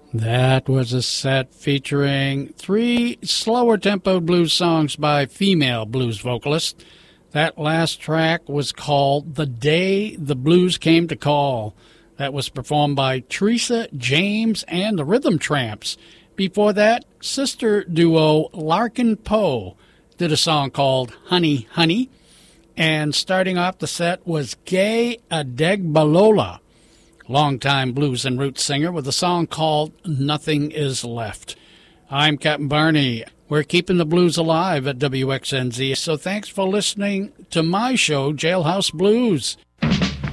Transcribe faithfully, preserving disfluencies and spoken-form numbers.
That was a set featuring three slower tempo blues songs by female blues vocalists. That last track was called The Day the Blues Came to Call. That was performed by Teresa James and the Rhythm Tramps. Before that, sister duo Larkin Poe did a song called Honey, Honey. And starting off the set was Gay Adegbalola, longtime blues and roots singer, with a song called Nothing Is Left. I'm Captain Barney. We're keeping the blues alive at W X N Z, so thanks for listening to my show, Jailhouse Blues.